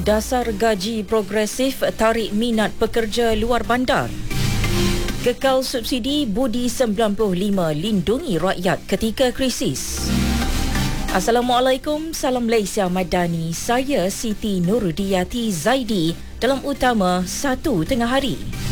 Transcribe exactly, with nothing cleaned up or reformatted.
Dasar gaji progresif tarik minat pekerja luar bandar. Kekal subsidi Budi sembilan puluh lima lindungi rakyat ketika krisis. Assalamualaikum, salam Malaysia Madani. Saya Siti Nurudiyati Zaidi dalam utama satu tengah hari.